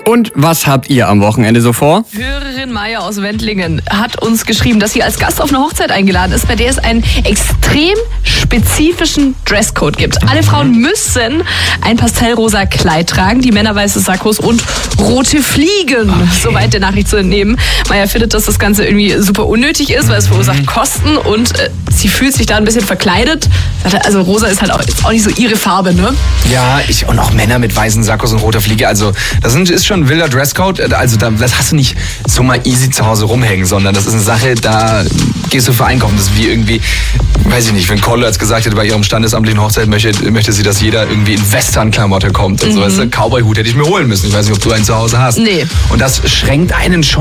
Und was habt ihr am Wochenende so vor? Hörerin Maya aus Wendlingen hat uns geschrieben, dass sie als Gast auf eine Hochzeit eingeladen ist, bei der es einen extrem spezifischen Dresscode gibt. Alle Frauen müssen ein pastellrosa Kleid tragen, die Männer weiße Sakkos und rote Fliegen. Okay. Soweit der Nachricht zu entnehmen. Maya findet, dass das Ganze irgendwie super unnötig ist, weil es verursacht Kosten und sie fühlt sich da ein bisschen verkleidet. Also rosa ist halt auch nicht so ihre Farbe, ne? Ja, und auch Männer mit weißen Sakkos und roter Fliege. Also das ist schon ein wilder Dresscode. Also das hast du nicht so mal easy zu Hause rumhängen, sondern das ist eine Sache, da gehst du für einkaufen. Das ist wie irgendwie, weiß ich nicht, wenn Kolle jetzt gesagt hätte, bei ihrem standesamtlichen Hochzeit möchte sie, dass jeder irgendwie in Western-Klamotte kommt. Und so, weißt du, Cowboy-Hut hätte ich mir holen müssen. Ich weiß nicht, ob du einen zu Hause hast. Nee. Und das schränkt einen schon